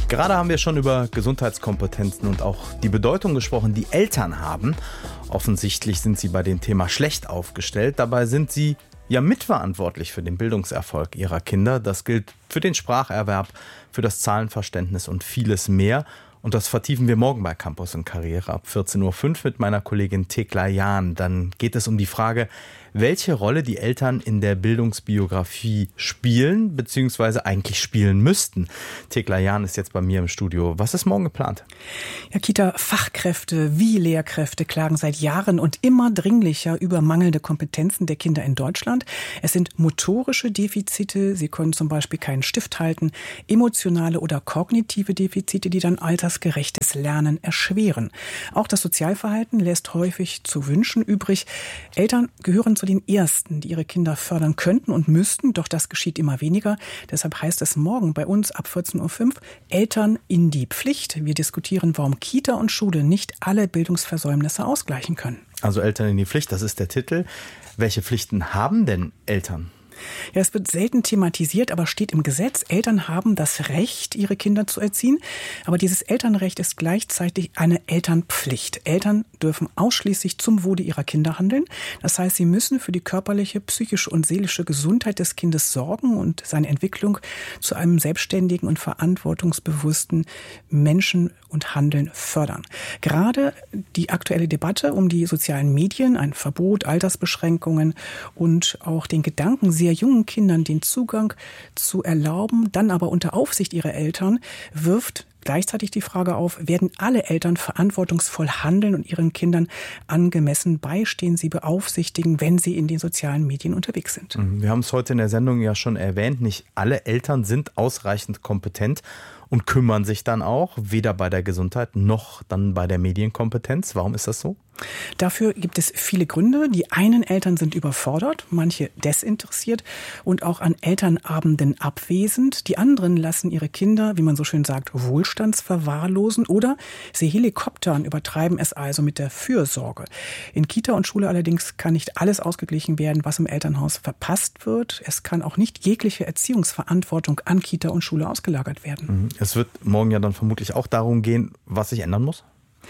Gerade haben wir schon über Gesundheitskompetenzen und auch die Bedeutung gesprochen, die Eltern haben. Offensichtlich sind sie bei dem Thema schlecht aufgestellt. Dabei sind sie ja mitverantwortlich für den Bildungserfolg ihrer Kinder. Das gilt für den Spracherwerb, für das Zahlenverständnis und vieles mehr. Und das vertiefen wir morgen bei Campus und Karriere ab 14.05 Uhr mit meiner Kollegin Thekla Jahn. Dann geht es um die Frage, welche Rolle die Eltern in der Bildungsbiografie spielen bzw. eigentlich spielen müssten. Thekla Jahn ist jetzt bei mir im Studio. Was ist morgen geplant? Ja, Kita-Fachkräfte wie Lehrkräfte klagen seit Jahren und immer dringlicher über mangelnde Kompetenzen der Kinder in Deutschland. Es sind motorische Defizite, sie können zum Beispiel keinen Stift halten, emotionale oder kognitive Defizite, die dann altersgerechtes Lernen erschweren. Auch das Sozialverhalten lässt häufig zu wünschen übrig. Eltern gehören zu den Ersten, die ihre Kinder fördern könnten und müssten, doch das geschieht immer weniger. Deshalb heißt es morgen bei uns ab 14.05 Uhr Eltern in die Pflicht. Wir diskutieren, warum Kita und Schule nicht alle Bildungsversäumnisse ausgleichen können. Also Eltern in die Pflicht, das ist der Titel. Welche Pflichten haben denn Eltern? Ja, es wird selten thematisiert, aber steht im Gesetz, Eltern haben das Recht, ihre Kinder zu erziehen. Aber dieses Elternrecht ist gleichzeitig eine Elternpflicht. Eltern dürfen ausschließlich zum Wohle ihrer Kinder handeln. Das heißt, sie müssen für die körperliche, psychische und seelische Gesundheit des Kindes sorgen und seine Entwicklung zu einem selbstständigen und verantwortungsbewussten Menschen und Handeln fördern. Gerade die aktuelle Debatte um die sozialen Medien, ein Verbot, Altersbeschränkungen und auch den Gedanken, sehr jungen Kindern den Zugang zu erlauben, dann aber unter Aufsicht ihrer Eltern, wirft gleichzeitig die Frage auf, werden alle Eltern verantwortungsvoll handeln und ihren Kindern angemessen beistehen, sie beaufsichtigen, wenn sie in den sozialen Medien unterwegs sind. Wir haben es heute in der Sendung ja schon erwähnt, nicht alle Eltern sind ausreichend kompetent und kümmern sich dann auch, weder bei der Gesundheit noch dann bei der Medienkompetenz. Warum ist das so? Dafür gibt es viele Gründe. Die einen Eltern sind überfordert, manche desinteressiert und auch an Elternabenden abwesend. Die anderen lassen ihre Kinder, wie man so schön sagt, wohlstandsverwahrlosen oder sie helikoptern, übertreiben es also mit der Fürsorge. In Kita und Schule allerdings kann nicht alles ausgeglichen werden, was im Elternhaus verpasst wird. Es kann auch nicht jegliche Erziehungsverantwortung an Kita und Schule ausgelagert werden. Es wird morgen ja dann vermutlich auch darum gehen, was sich ändern muss.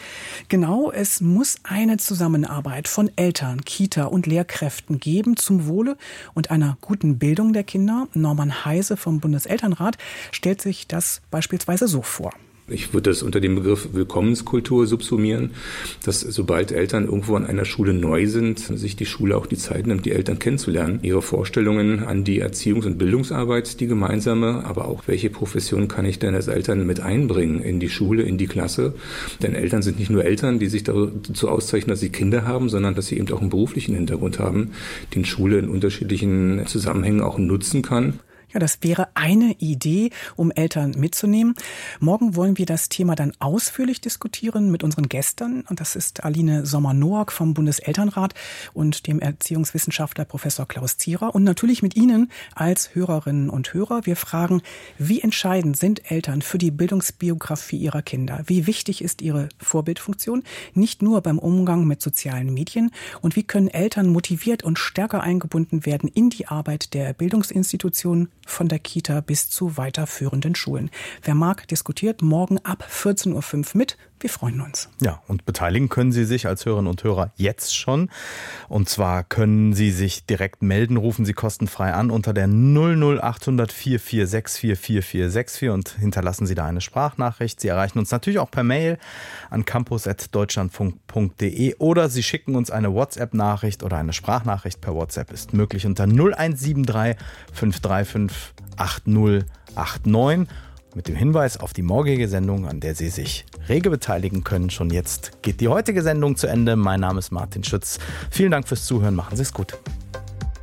Genau, es muss eine Zusammenarbeit von Eltern, Kita und Lehrkräften geben zum Wohle und einer guten Bildung der Kinder. Norman Heise vom Bundeselternrat stellt sich das beispielsweise so vor. Ich würde das unter dem Begriff Willkommenskultur subsumieren, dass sobald Eltern irgendwo an einer Schule neu sind, sich die Schule auch die Zeit nimmt, die Eltern kennenzulernen, ihre Vorstellungen an die Erziehungs- und Bildungsarbeit, die gemeinsame, aber auch welche Profession kann ich denn als Eltern mit einbringen in die Schule, in die Klasse. Denn Eltern sind nicht nur Eltern, die sich dazu auszeichnen, dass sie Kinder haben, sondern dass sie eben auch einen beruflichen Hintergrund haben, den Schule in unterschiedlichen Zusammenhängen auch nutzen kann. Ja, das wäre eine Idee, um Eltern mitzunehmen. Morgen wollen wir das Thema dann ausführlich diskutieren mit unseren Gästen. Und das ist Aline Sommer-Noack vom Bundeselternrat und dem Erziehungswissenschaftler Professor Klaus Zierer. Und natürlich mit Ihnen als Hörerinnen und Hörer. Wir fragen, wie entscheidend sind Eltern für die Bildungsbiografie ihrer Kinder? Wie wichtig ist ihre Vorbildfunktion? Nicht nur beim Umgang mit sozialen Medien. Und wie können Eltern motiviert und stärker eingebunden werden in die Arbeit der Bildungsinstitutionen, von der Kita bis zu weiterführenden Schulen. Wer mag, diskutiert morgen ab 14.05 Uhr mit. Wir freuen uns. Ja, und beteiligen können Sie sich als Hörerinnen und Hörer jetzt schon. Und zwar können Sie sich direkt melden, rufen Sie kostenfrei an unter der 00800 4464 4464 und hinterlassen Sie da eine Sprachnachricht. Sie erreichen uns natürlich auch per Mail an campus@deutschlandfunk.de oder Sie schicken uns eine WhatsApp-Nachricht oder eine Sprachnachricht per WhatsApp ist möglich unter 0173 535 8089. Mit dem Hinweis auf die morgige Sendung, an der Sie sich rege beteiligen können. Schon jetzt geht die heutige Sendung zu Ende. Mein Name ist Martin Schütz. Vielen Dank fürs Zuhören. Machen Sie es gut.